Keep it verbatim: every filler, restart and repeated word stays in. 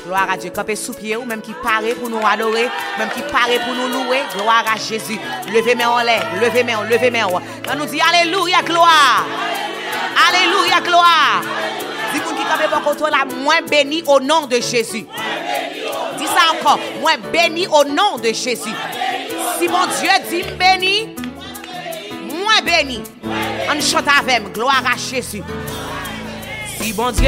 Gloire à Dieu. Campez sous pied ou même qui paraît pour nous adorer, même qui paraît pour nous louer. Gloire à Jésus. Levez main en l'air, levez main, levez main. On nous dit alléluia, gloire. Alléluia, gloire. Dis vous qui campez pour contre la moins béni au nom de Jésus. Dis ça encore, moins béni au nom de Jésus. Si mon Dieu dit béni, moins béni. On chante avec, gloire à Jésus. Si bon Dieu